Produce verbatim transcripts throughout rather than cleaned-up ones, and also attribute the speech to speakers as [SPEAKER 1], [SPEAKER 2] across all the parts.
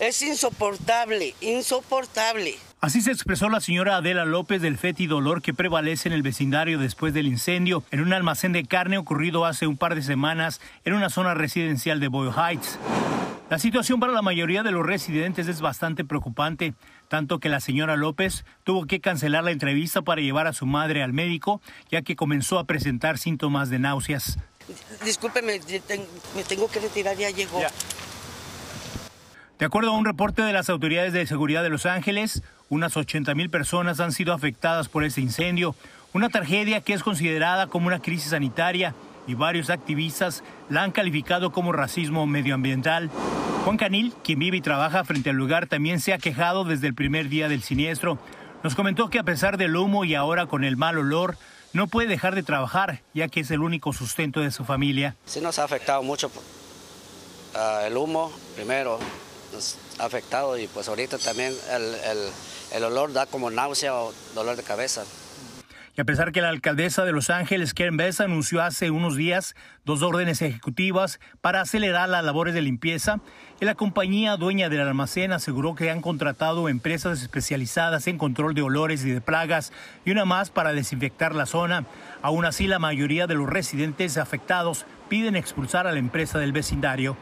[SPEAKER 1] Es insoportable, insoportable.
[SPEAKER 2] Así se expresó la señora Adela López del fétido olor que prevalece en el vecindario después del incendio en un almacén de carne ocurrido hace un par de semanas en una zona residencial de Boyle Heights. La situación para la mayoría de los residentes es bastante preocupante, tanto que la señora López tuvo que cancelar la entrevista para llevar a su madre al médico, ya que comenzó a presentar síntomas de náuseas.
[SPEAKER 1] Discúlpeme, me tengo que retirar, ya llegó. Ya.
[SPEAKER 2] De acuerdo a un reporte de las autoridades de seguridad de Los Ángeles, unas ochenta mil personas han sido afectadas por este incendio, una tragedia que es considerada como una crisis sanitaria y varios activistas la han calificado como racismo medioambiental. Juan Canil, quien vive y trabaja frente al lugar, también se ha quejado desde el primer día del siniestro. Nos comentó que a pesar del humo y ahora con el mal olor, no puede dejar de trabajar, ya que es el único sustento de su familia.
[SPEAKER 3] Sí nos ha afectado mucho uh, el humo, primero. Nos ha afectado y pues ahorita también el, el, el olor da como náusea o dolor de cabeza.
[SPEAKER 2] Y a pesar que la alcaldesa de Los Ángeles, Karen Bass, anunció hace unos días dos órdenes ejecutivas para acelerar las labores de limpieza, y la compañía dueña del almacén aseguró que han contratado empresas especializadas en control de olores y de plagas y una más para desinfectar la zona. Aún así, la mayoría de los residentes afectados piden expulsar a la empresa del vecindario.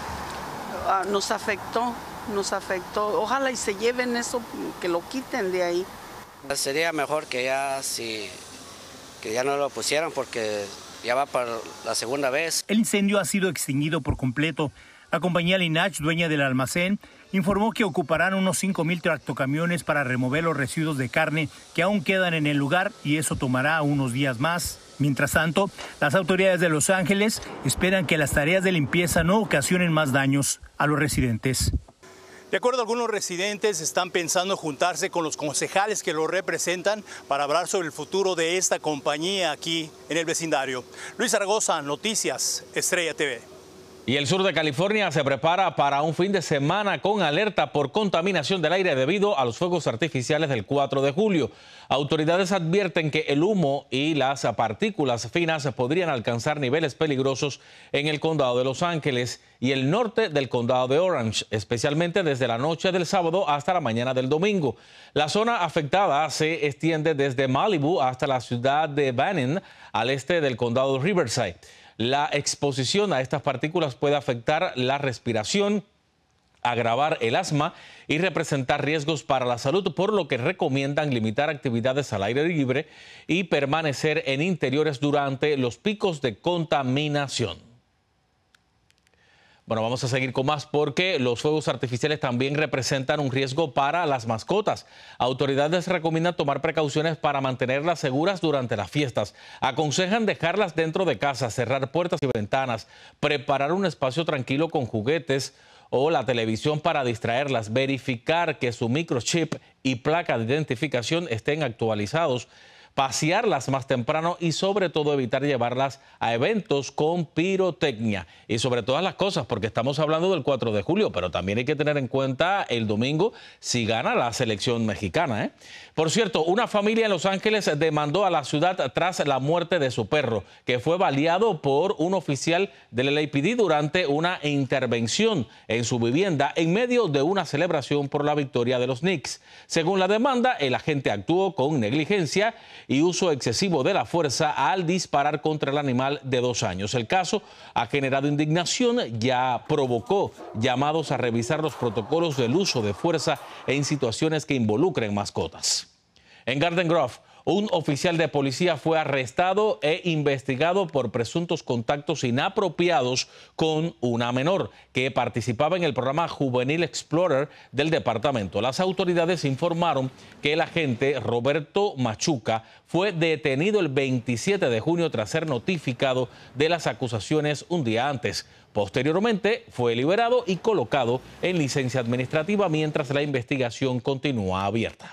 [SPEAKER 4] Uh, nos afectó, nos afectó. Ojalá y se lleven eso, que lo quiten de ahí.
[SPEAKER 3] Sería mejor que ya, si, que ya no lo pusieran porque ya va para la segunda vez.
[SPEAKER 2] El incendio ha sido extinguido por completo. La compañía Linach, dueña del almacén, informó que ocuparán unos cinco mil tractocamiones para remover los residuos de carne que aún quedan en el lugar y eso tomará unos días más. Mientras tanto, las autoridades de Los Ángeles esperan que las tareas de limpieza no ocasionen más daños a los residentes.
[SPEAKER 5] De acuerdo a algunos residentes, están pensando juntarse con los concejales que lo representan para hablar sobre el futuro de esta compañía aquí en el vecindario. Luis Zaragoza, Noticias Estrella T V.
[SPEAKER 6] Y el sur de California se prepara para un fin de semana con alerta por contaminación del aire debido a los fuegos artificiales del cuatro de julio. Autoridades advierten que el humo y las partículas finas podrían alcanzar niveles peligrosos en el condado de Los Ángeles y el norte del condado de Orange, especialmente desde la noche del sábado hasta la mañana del domingo. La zona afectada se extiende desde Malibu hasta la ciudad de Banning, al este del condado de Riverside. La exposición a estas partículas puede afectar la respiración, agravar el asma y representar riesgos para la salud, por lo que recomiendan limitar actividades al aire libre y permanecer en interiores durante los picos de contaminación. Bueno, vamos a seguir con más porque los fuegos artificiales también representan un riesgo para las mascotas. Autoridades recomiendan tomar precauciones para mantenerlas seguras durante las fiestas. Aconsejan dejarlas dentro de casa, cerrar puertas y ventanas, preparar un espacio tranquilo con juguetes o la televisión para distraerlas, verificar que su microchip y placa de identificación estén actualizados, pasearlas más temprano y sobre todo evitar llevarlas a eventos con pirotecnia. Y sobre todas las cosas, porque estamos hablando del cuatro de julio, pero también hay que tener en cuenta el domingo si gana la selección mexicana, ¿eh? Por cierto, una familia en Los Ángeles demandó a la ciudad tras la muerte de su perro, que fue baleado por un oficial del L A P D durante una intervención en su vivienda en medio de una celebración por la victoria de los Knicks. Según la demanda, el agente actuó con negligencia y uso excesivo de la fuerza al disparar contra el animal de dos años. El caso ha generado indignación, ya provocó llamados a revisar los protocolos del uso de fuerza en situaciones que involucren mascotas. En Garden Grove, un oficial de policía fue arrestado e investigado por presuntos contactos inapropiados con una menor que participaba en el programa Juvenil Explorer del departamento. Las autoridades informaron que el agente Roberto Machuca fue detenido el veintisiete de junio tras ser notificado de las acusaciones un día antes. Posteriormente fue liberado y colocado en licencia administrativa mientras la investigación continúa abierta.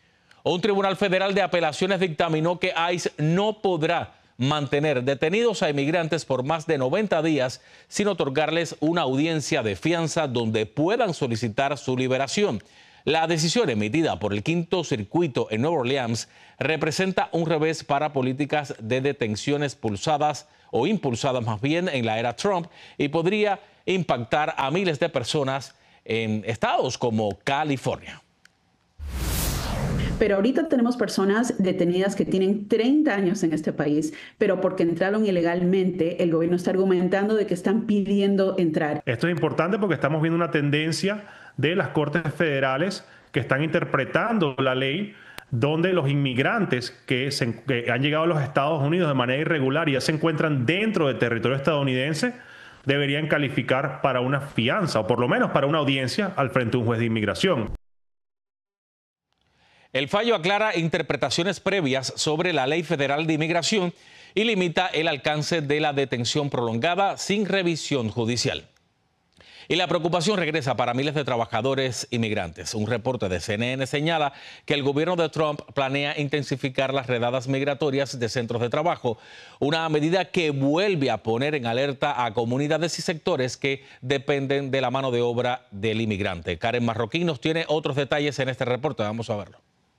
[SPEAKER 6] Un tribunal federal de apelaciones dictaminó que ICE no podrá mantener detenidos a inmigrantes por más de noventa días sin otorgarles una audiencia de fianza donde puedan solicitar su liberación. La decisión emitida por el Quinto Circuito en Nueva Orleans representa un revés para políticas de detenciones pulsadas o impulsadas más bien en la era Trump y podría impactar a miles de personas en estados como California.
[SPEAKER 7] Pero ahorita tenemos personas detenidas que tienen treinta años en este país, pero porque entraron ilegalmente, el gobierno está argumentando de que están pidiendo entrar.
[SPEAKER 8] Esto es importante porque estamos viendo una tendencia de las Cortes Federales que están interpretando la ley, donde los inmigrantes que, se, que han llegado a los Estados Unidos de manera irregular y ya se encuentran dentro del territorio estadounidense, deberían calificar para una fianza o por lo menos para una audiencia al frente de un juez de inmigración.
[SPEAKER 6] El fallo aclara interpretaciones previas sobre la Ley Federal de Inmigración y limita el alcance de la detención prolongada sin revisión judicial. Y la preocupación regresa para miles de trabajadores inmigrantes. Un reporte de C N N señala que el gobierno de Trump planea intensificar las redadas migratorias de centros de trabajo, una medida que vuelve a poner en alerta a comunidades y sectores que dependen de la mano de obra del inmigrante. Karen Marroquín nos tiene otros detalles en este reporte. Vamos a verlo.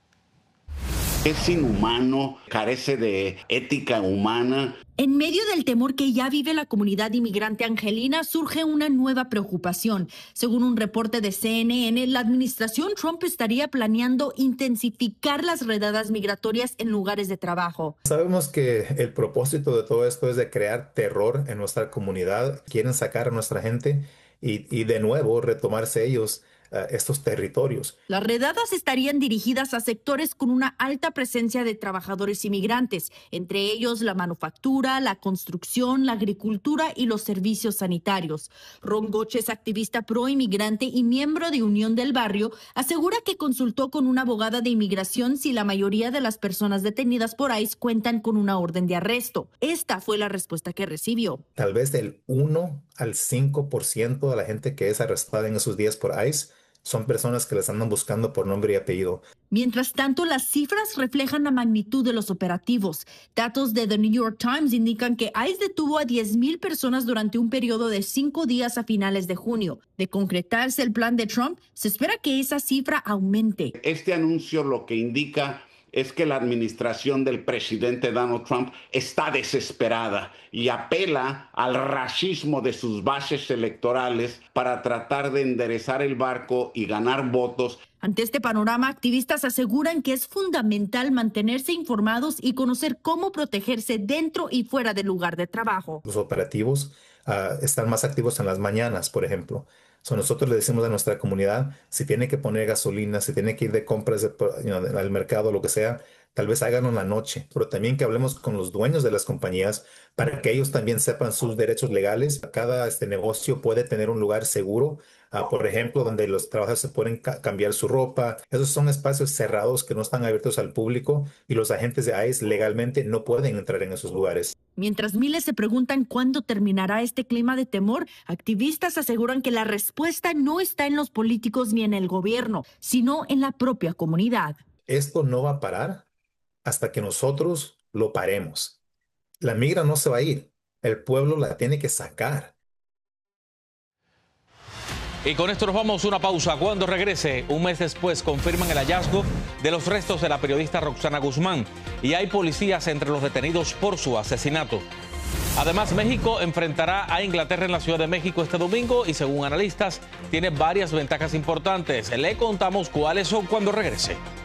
[SPEAKER 9] Es inhumano, carece de ética humana.
[SPEAKER 10] En medio del temor que ya vive la comunidad inmigrante angelina, surge una nueva preocupación. Según un reporte de C N N, la administración Trump estaría planeando intensificar las redadas migratorias en lugares de trabajo.
[SPEAKER 11] Sabemos que el propósito de todo esto es de crear terror en nuestra comunidad. Quieren sacar a nuestra gente y, y de nuevo retomarse ellos Uh, estos territorios.
[SPEAKER 10] Las redadas estarían dirigidas a sectores con una alta presencia de trabajadores inmigrantes, entre ellos la manufactura, la construcción, la agricultura y los servicios sanitarios. Ron Goches, activista pro inmigrante y miembro de Unión del Barrio, asegura que consultó con una abogada de inmigración si la mayoría de las personas detenidas por ICE cuentan con una orden de arresto. Esta fue la respuesta que recibió.
[SPEAKER 11] Tal vez del uno al cinco por ciento de la gente que es arrestada en esos días por ICE son personas que les andan buscando por nombre y apellido.
[SPEAKER 10] Mientras tanto, las cifras reflejan la magnitud de los operativos. Datos de The New York Times indican que ICE detuvo a diez mil personas durante un periodo de cinco días a finales de junio. De concretarse el plan de Trump, se espera que esa cifra aumente.
[SPEAKER 9] Este anuncio lo que indica es que la administración del presidente Donald Trump está desesperada y apela al racismo de sus bases electorales para tratar de enderezar el barco y ganar votos.
[SPEAKER 10] Ante este panorama, activistas aseguran que es fundamental mantenerse informados y conocer cómo protegerse dentro y fuera del lugar de trabajo.
[SPEAKER 11] Los operativos uh, están más activos en las mañanas, por ejemplo. So, nosotros le decimos a nuestra comunidad, si tiene que poner gasolina, si tiene que ir de compras de, you know, al mercado, lo que sea, tal vez háganlo en la noche. Pero también que hablemos con los dueños de las compañías para que ellos también sepan sus derechos legales. Cada este negocio puede tener un lugar seguro, uh, por ejemplo, donde los trabajadores se pueden ca cambiar su ropa. Esos son espacios cerrados que no están abiertos al público y los agentes de ICE legalmente no pueden entrar en esos lugares.
[SPEAKER 10] Mientras miles se preguntan cuándo terminará este clima de temor, activistas aseguran que la respuesta no está en los políticos ni en el gobierno, sino en la propia comunidad.
[SPEAKER 11] Esto no va a parar hasta que nosotros lo paremos. La migra no se va a ir, el pueblo la tiene que sacar.
[SPEAKER 6] Y con esto nos vamos a una pausa. Cuando regrese, un mes después, confirman el hallazgo de los restos de la periodista Roxana Guzmán y hay policías entre los detenidos por su asesinato. Además, México enfrentará a Inglaterra en la Ciudad de México este domingo y según analistas tiene varias ventajas importantes. Le contamos cuáles son cuando regrese.